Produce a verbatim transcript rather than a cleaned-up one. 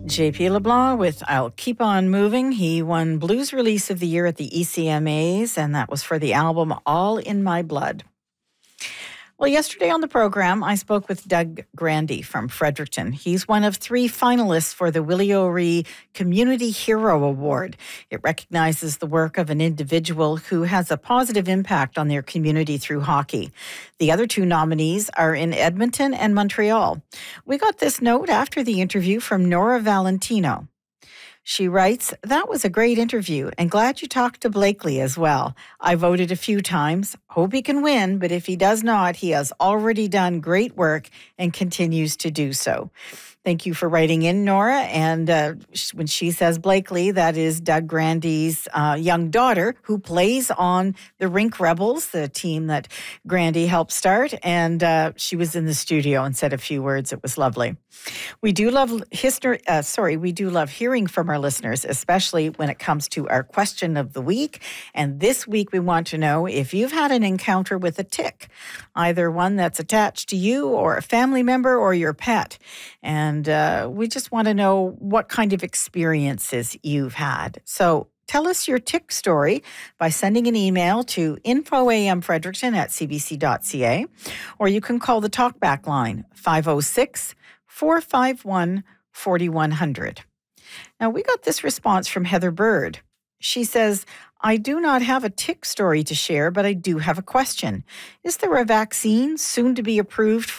J P LeBlanc with I'll Keep On Moving. He won Blues Release of the Year at the E C M As, and that was for the album All in My Blood. Well, yesterday on the program, I spoke with Doug Grandy from Fredericton. He's one of three finalists for the Willie O'Ree Community Hero Award. It recognizes the work of an individual who has a positive impact on their community through hockey. The other two nominees are in Edmonton and Montreal. We got this note after the interview from Nora Valentino. She writes, "That was a great interview and glad you talked to Blakely as well. I voted a few times. Hope he can win, but if he does not, he has already done great work and continues to do so." Thank you for writing in, Nora. And uh, when she says Blakely, that is Doug Grandy's uh, young daughter who plays on the Rink Rebels, the team that Grandy helped start. And uh, she was in the studio and said a few words. It was lovely. We do love history. Uh, sorry, we do love hearing from our listeners, especially when it comes to our question of the week. And this week, we want to know if you've had an encounter with a tick, either one that's attached to you or a family member or your pet. And uh, we just want to know what kind of experiences you've had. So tell us your tick story by sending an email to infoamfrederickton at cbc.ca, or you can call the talkback line five oh six, four five one, four one zero zero. Now, we got this response from Heather Bird. She says, "I do not have a tick story to share, but I do have a question. Is there a vaccine soon to be approved